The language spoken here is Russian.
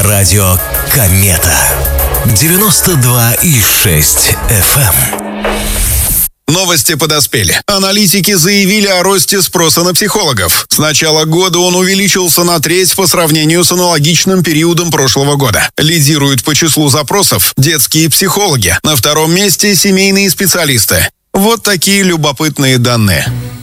Радио Комета. 92,6 FM. Новости подоспели. Аналитики заявили о росте спроса на психологов. С начала года он увеличился на треть по сравнению с аналогичным периодом прошлого года. Лидируют по числу запросов детские психологи. На втором месте семейные специалисты. Вот такие любопытные данные.